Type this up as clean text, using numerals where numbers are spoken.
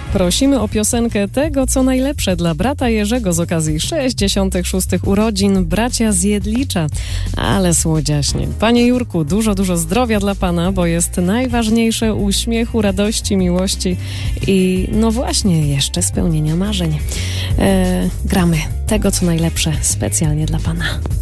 Prosimy o piosenkę tego, co najlepsze dla brata Jerzego z okazji 66. urodzin bracia z Jedlicza. Ale słodziaśnie. Panie Jurku, dużo zdrowia dla pana, bo jest najważniejsze uśmiechu, radości, miłości i no właśnie jeszcze spełnienia marzeń. Gramy tego, co najlepsze specjalnie dla pana.